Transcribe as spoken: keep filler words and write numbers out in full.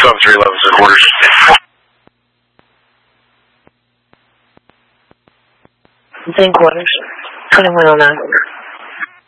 seven three eleven six quarters. Same quarters. twenty-one oh nine.